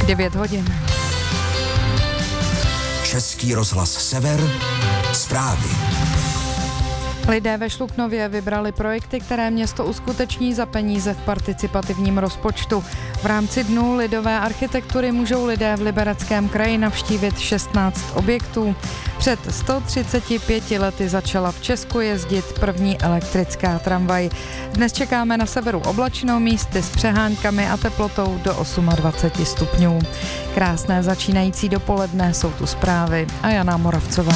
9 hodin. Český rozhlas Sever, zprávy. Lidé ve Šluknově vybrali projekty, které město uskuteční za peníze v participativním rozpočtu. V rámci Dnů lidové architektury můžou lidé v Libereckém kraji navštívit 16 objektů. Před 135 lety začala v Česku jezdit první elektrická tramvaj. Dnes čekáme na severu oblačnou, místy s přeháňkami a teplotou do 28 stupňů. Krásné začínající dopoledne, jsou tu zprávy a Jana Moravcová.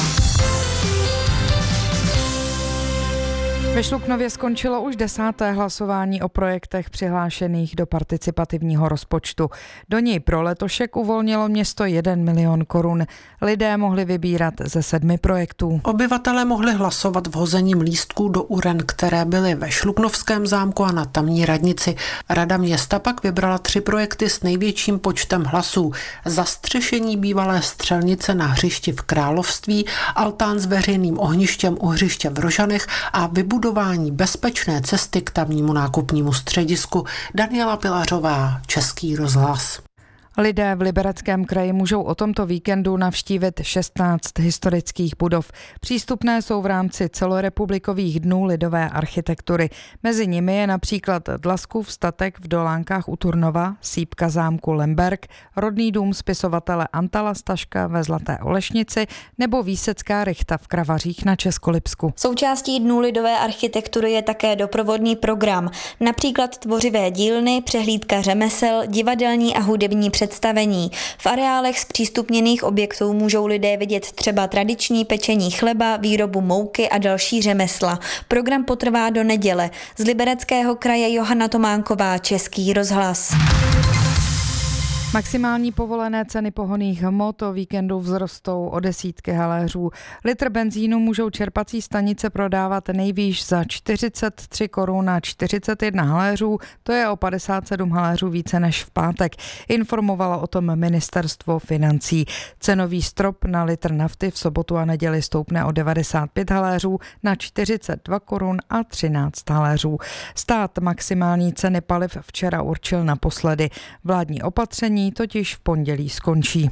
Ve Šluknově skončilo už 10. hlasování o projektech přihlášených do participativního rozpočtu. Do něj pro letošek uvolnilo město 1 milion korun. Lidé mohli vybírat ze 7 projektů. Obyvatelé mohli hlasovat vhozením lístků do uren, které byly ve Šluknovském zámku a na tamní radnici. Rada města pak vybrala 3 projekty s největším počtem hlasů. Zastřešení bývalé střelnice na hřišti v Království, altán s veřejným ohništěm u hřiště v Rožanech a vybudování bezpečné cesty k tamnímu nákupnímu středisku. Daniela Pilařová, Český rozhlas. Lidé v Libereckém kraji můžou o tomto víkendu navštívit 16 historických budov. Přístupné jsou v rámci celorepublikových dnů lidové architektury. Mezi nimi je například Dlaskův statek v Dolánkách u Turnova, sýpka zámku Lemberg, rodný dům spisovatele Antala Staška ve Zlaté Olešnici nebo Výsecká rychta v Kravařích na Českolipsku. Součástí Dnů lidové architektury je také doprovodný program, například tvořivé dílny, přehlídka řemesel, divadelní a hudební představení. V areálech zpřístupněných objektů můžou lidé vidět třeba tradiční pečení chleba, výrobu mouky a další řemesla. Program potrvá do neděle. Z Libereckého kraje Johana Tománková, Český rozhlas. Maximální povolené ceny pohonných hmot o víkendu vzrostou o desítky haléřů. Litr benzínu můžou čerpací stanice prodávat nejvýš za 43 korun a 41 haléřů, to je o 57 haléřů více než v pátek. Informovalo o tom ministerstvo financí. Cenový strop na litr nafty v sobotu a neděli stoupne o 95 haléřů na 42 korun a 13 haléřů. Stát maximální ceny paliv včera určil naposledy. Vládní opatření totiž v pondělí skončí.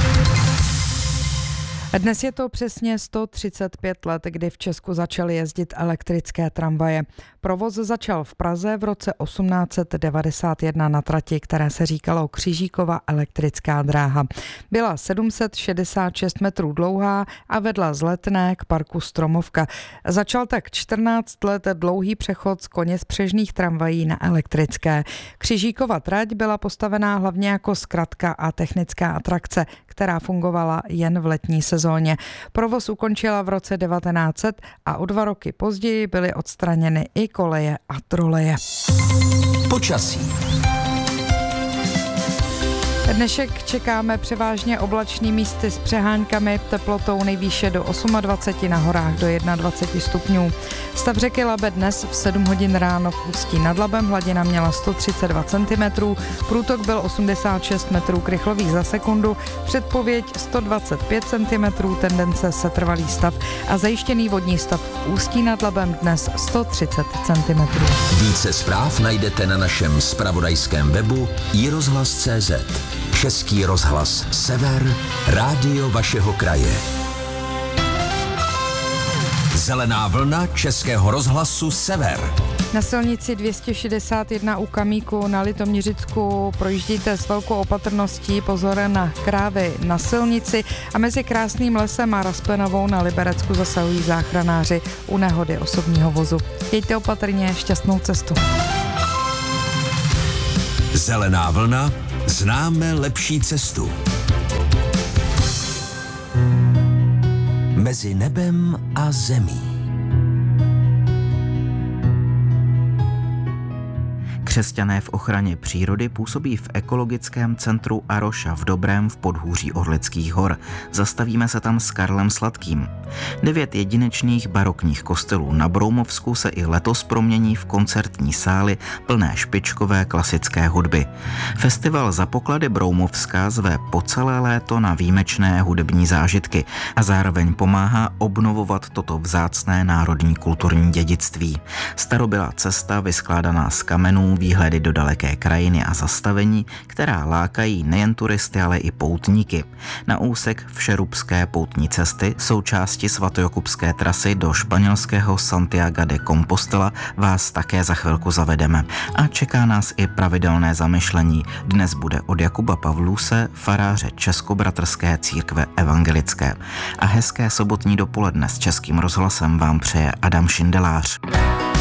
Dnes je to přesně 135 let, kdy v Česku začaly jezdit elektrické tramvaje. Provoz začal v Praze v roce 1891 na trati, které se říkalo Křižíkova elektrická dráha. Byla 766 metrů dlouhá a vedla z Letné k parku Stromovka. Začal tak 14 let dlouhý přechod z koněspřežných tramvají na elektrické. Křižíkova trať byla postavená hlavně jako zkratka a technická atrakce, která fungovala jen v letní sezóně. Provoz ukončila v roce 1900 a o 2 roky později byly odstraněny i koleje a troleje. Počasí. Dnešek čekáme převážně oblačný, místy s přeháňkami, teplotou nejvýše do 28, na horách do 21 stupňů. Stav řeky Labe dnes v 7 hodin ráno v Ústí nad Labem hladina měla 132 cm, průtok byl 86 metrů krychlových za sekundu, předpověď 125 cm, tendence setrvalý stav a zajištěný vodní stav v Ústí nad Labem dnes 130 cm. Více zpráv najdete na našem zpravodajském webu iRozhlas.cz. Český rozhlas Sever, rádio vašeho kraje. Zelená vlna Českého rozhlasu Sever. Na silnici 261 u Kamíku na Litoměřicku projíždíte s velkou opatrností, pozor na krávy na silnici a mezi Krásným lesem a Raspenovou na Liberecku zasahují záchranáři u nehody osobního vozu. Jeďte opatrně, šťastnou cestu. Zelená vlna, známe lepší cestu. Mezi nebem a zemí. Křesťané v ochraně přírody působí v ekologickém centru Aroša v Dobrém v podhůří Orlických hor. Zastavíme se tam s Karlem Sladkým. 9 jedinečných barokních kostelů na Broumovsku se i letos promění v koncertní sály plné špičkové klasické hudby. Festival Za poklady Broumovska zve po celé léto na výjimečné hudební zážitky a zároveň pomáhá obnovovat toto vzácné národní kulturní dědictví. Starobylá cesta vyskládaná z kamenů výhledy do daleké krajiny a zastavení, která lákají nejen turisty, ale i poutníky. Na úsek Všerupské poutní cesty, součásti svatojakubské trasy do španělského Santiago de Compostela, vás také za chvilku zavedeme. A čeká nás i pravidelné zamyšlení. Dnes bude od Jakuba Pavluse, faráře Českobratrské církve evangelické. A hezké sobotní dopoledne s Českým rozhlasem vám přeje Adam Šindelář.